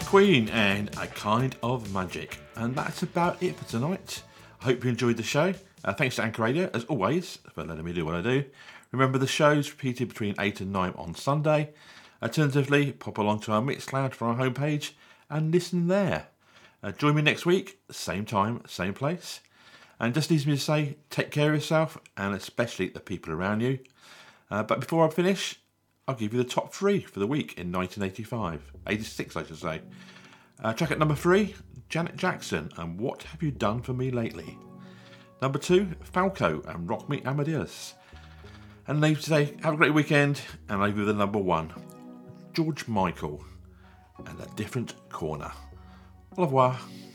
Queen and A Kind of Magic. And that's about it for tonight. I hope you enjoyed the show. Thanks to Anchor Radio, as always, for letting me do what I do. Remember, the show's repeated between 8 and 9 on Sunday. Alternatively, pop along to our Mixcloud from our homepage and listen there. Join me next week, same time, same place. And just leaves me to say, take care of yourself, and especially the people around you. But before I finish, I'll give you the top 3 for the week in 1985. 86, I should say. Track at number 3, Janet Jackson, and What Have You Done For Me Lately? Number 2, Falco, and Rock Me Amadeus. And leave today, have a great weekend, and I leave you with the number 1, George Michael, and A Different Corner. Au revoir.